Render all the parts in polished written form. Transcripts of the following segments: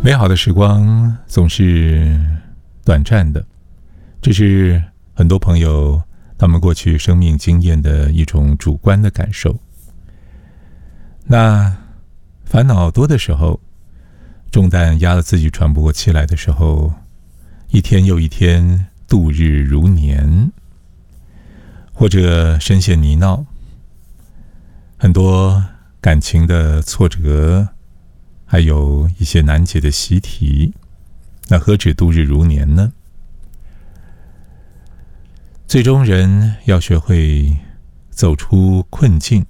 美好的时光总是短暂的，这是很多朋友他们过去生命经验的一种主观的感受。那烦恼多的时候，重担压得自己喘不过气来的时候，一天又一天度日如年，或者深陷泥淖，很多感情的挫折，还有一些难解的习题，那何止度日如年呢？最终人要学会走出困境。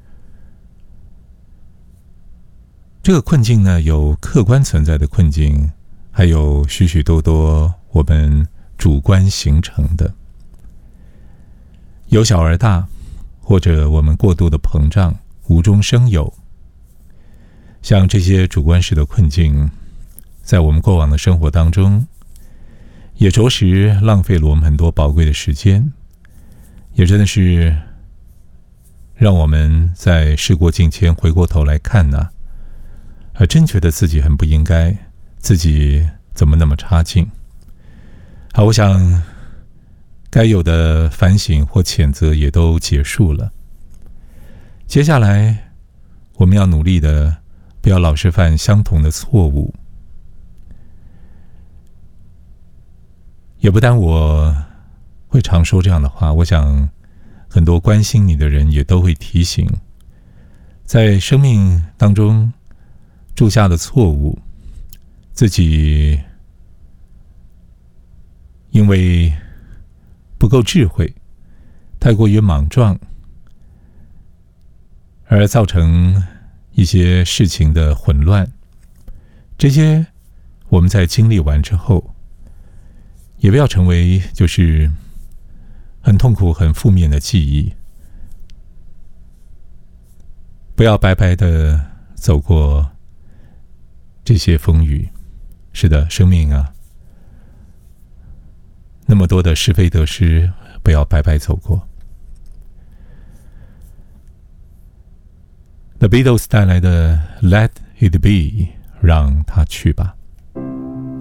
这个困境呢，有客观存在的困境，还有许许多多我们主观形成的，由小而大，或者我们过度的膨胀，无中生有。像这些主观式的困境，在我们过往的生活当中，也着实浪费了我们很多宝贵的时间，也真的是让我们在事过境迁回过头来看呢，还真觉得自己很不应该，自己怎么那么差劲。好，我想该有的反省或谴责也都结束了，接下来我们要努力的不要老是犯相同的错误。也不单我会常说这样的话，我想很多关心你的人也都会提醒，在生命当中铸下的错误，自己因为不够智慧，太过于莽撞，而造成一些事情的混乱，这些我们在经历完之后，也不要成为就是很痛苦很负面的记忆，不要白白的走过这些风雨。是的，生命啊，那么多的是非得失，不要白白走过。The Beatles 带来的 Let It Be， 让它去吧。